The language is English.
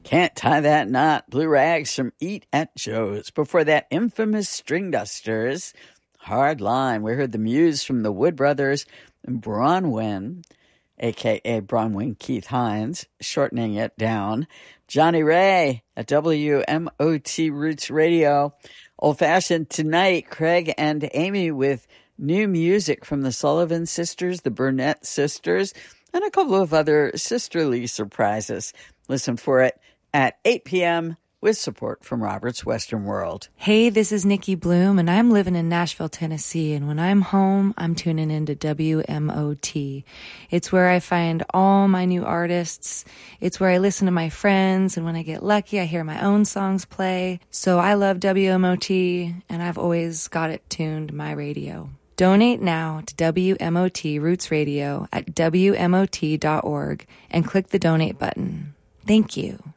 Can't Tie That Knot, Blue Rags from Eat at Joe's. Before that, infamous String Dusters, Hard Line. We heard the Muse from the Wood Brothers, and Bronwyn, a.k.a. Bronwyn Keith Hines, shortening it down. Johnny Ray at WMOT Roots Radio. Old Fashioned tonight, Craig and Amy with new music from the Sullivan Sisters, the Burnett Sisters, and a couple of other sisterly surprises. Listen for it at 8 p.m. with support from Robert's Western World. Hey, this is Nikki Bloom, and I'm living in Nashville, Tennessee, and when I'm home, I'm tuning into WMOT. It's where I find all my new artists. It's where I listen to my friends, and when I get lucky, I hear my own songs play. So I love WMOT, and I've always got it tuned to my radio. Donate now to WMOT Roots Radio at WMOT.org and click the donate button. Thank you.